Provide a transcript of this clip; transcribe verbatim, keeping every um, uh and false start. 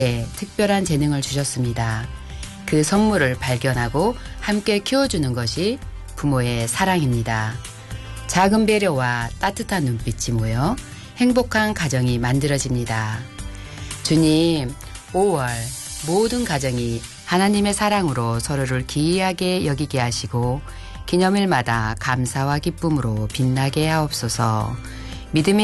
특별한 재능을 주셨습니다. 그 선물을 발견하고 함께 키워주는 것이 부모의 사랑입니다. 작은 배려와 따뜻한 눈빛이 모여 행복한 가정이 만들어집니다. 주님, 오월 모든 가정이 하나님의 사랑으로 서로를 기이하게 여기게 하시고 기념일마다 감사와 기쁨으로 빛나게 하옵소서. 믿음의